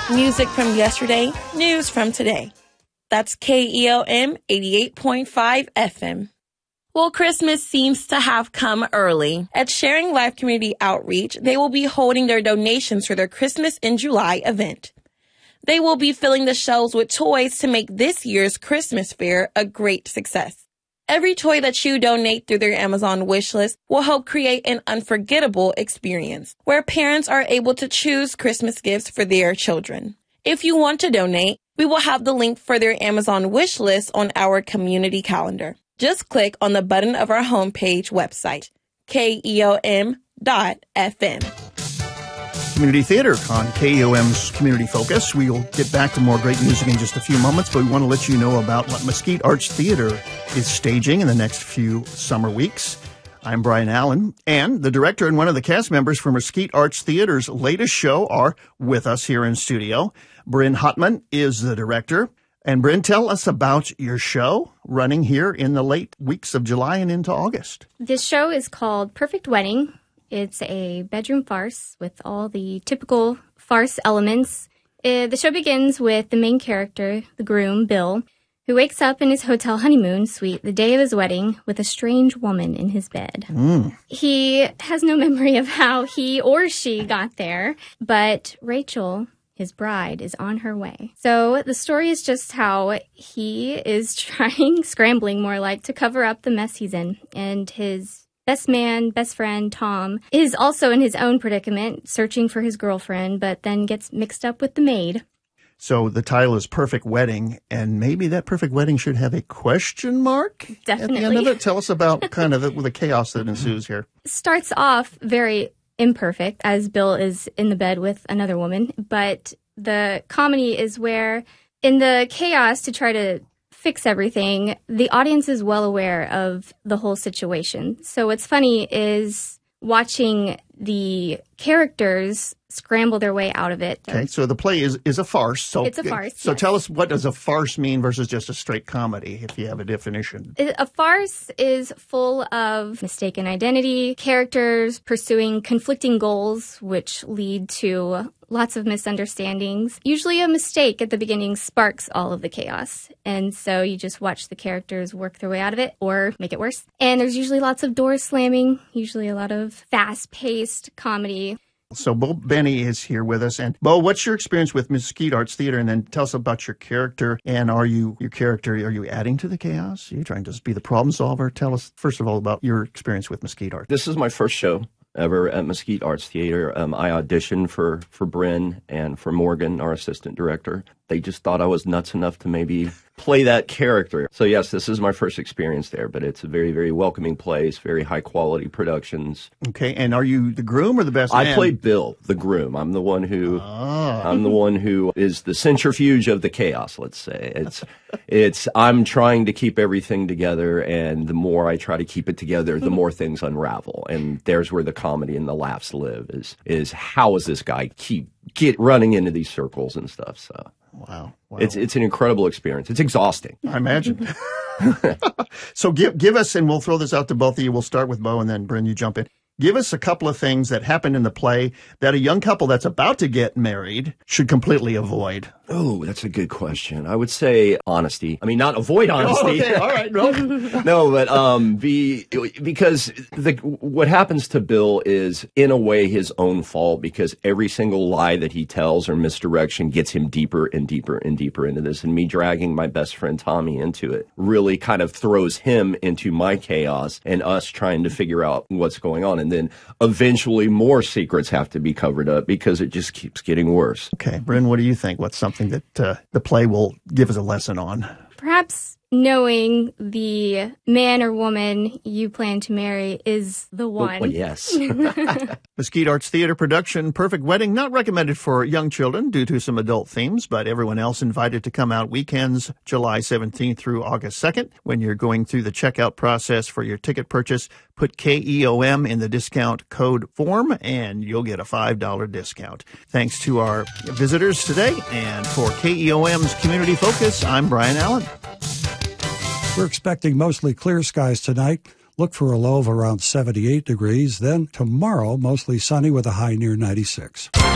Music from yesterday, news from today. That's KEOM 88.5 FM. Well, Christmas seems to have come early. At Sharing Life Community Outreach, they will be holding their donations for their Christmas in July event. They will be filling the shelves with toys to make this year's Christmas fair a great success. Every toy that you donate through their Amazon wish list will help create an unforgettable experience where parents are able to choose Christmas gifts for their children. If you want to donate, we will have the link for their Amazon wish list on our community calendar. Just click on the button of our homepage website, keom.fm. Community Theater on KEOM's Community Focus. We'll get back to more great music in just a few moments, but we want to let you know about what Mesquite Arts Theater is staging in the next few summer weeks. I'm Brian Allen, and the director and one of the cast members for Mesquite Arts Theater's latest show are with us here in studio. Bryn Hotman is the director. And Bryn, tell us about your show running here in the late weeks of July and into August. This show is called Perfect Wedding. It's a bedroom farce with all the typical farce elements. The show begins with the main character, the groom, Bill, who wakes up in his hotel honeymoon suite the day of his wedding with a strange woman in his bed. He has no memory of how he or she got there, but Rachel, his bride, is on her way. So the story is just how he is scrambling more like, to cover up the mess he's in. And his best friend, Tom, is also in his own predicament, searching for his girlfriend, but then gets mixed up with the maid. So the title is Perfect Wedding, and maybe that perfect wedding should have a question mark Definitely. at the end of it. Tell us about kind of the chaos that ensues here. Starts off very imperfect, as Bill is in the bed with another woman, but the comedy is where, in the chaos to try to fix everything, the audience is well aware of the whole situation. So what's funny is watching the characters scramble their way out of it. Okay, so the play is a farce. So it's a farce. So yes. Tell us, what does a farce mean versus just a straight comedy, if you have a definition? A farce is full of mistaken identity, characters pursuing conflicting goals, which lead to lots of misunderstandings. Usually a mistake at the beginning sparks all of the chaos. And so you just watch the characters work their way out of it or make it worse. And there's usually lots of doors slamming, usually a lot of fast-paced comedy. So Bo Benny is here with us. And Bo, what's your experience with Mesquite Arts Theater? And then tell us about your character. And are you adding to the chaos? Are you trying to just be the problem solver? Tell us, first of all, about your experience with Mesquite Arts. This is my first show ever at Mesquite Arts Theater. I auditioned for Bryn and for Morgan, our assistant director. They just thought I was nuts enough to maybe play that character. So yes, this is my first experience there, but it's a very, very welcoming place, very high quality productions. Okay, and are you the groom or the best man? I play Bill, the groom. I'm the one who is the centrifuge of the chaos, let's say. I'm trying to keep everything together, and the more I try to keep it together, the more things unravel. And there's where the comedy and the laughs live, is how is this guy get running into these circles and stuff. So wow. It's an incredible experience. It's exhausting. I imagine. So give us, and we'll throw this out to both of you. We'll start with Bo, and then Bryn, you jump in. Give us a couple of things that happened in the play that a young couple that's about to get married should completely avoid. Oh, that's a good question. I would say honesty. I mean, not avoid honesty. Oh, okay, all right. No, but because what happens to Bill is, in a way, his own fault, because every single lie that he tells or misdirection gets him deeper and deeper and deeper into this. And me dragging my best friend Tommy into it really kind of throws him into my chaos and us trying to figure out what's going on. And then eventually more secrets have to be covered up because it just keeps getting worse. Okay, Bryn, what do you think? What's something that the play will give us a lesson on? Perhaps knowing the man or woman you plan to marry is the one. Well, yes. Mesquite Arts Theater production, Perfect Wedding, not recommended for young children due to some adult themes, but everyone else invited to come out weekends, July 17th through August 2nd. When you're going through the checkout process for your ticket purchase, put KEOM in the discount code form, and you'll get a $5 discount. Thanks to our visitors today, and for KEOM's Community Focus, I'm Brian Allen. We're expecting mostly clear skies tonight. Look for a low of around 78 degrees. Then tomorrow, mostly sunny with a high near 96.